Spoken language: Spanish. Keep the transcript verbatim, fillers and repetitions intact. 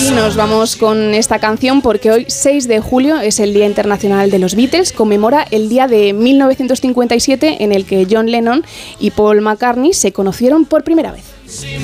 Y nos vamos con esta canción porque hoy, seis de julio, es el Día Internacional de los Beatles. Conmemora el día de mil novecientos cincuenta y siete en el que John Lennon y Paul McCartney se conocieron por primera vez.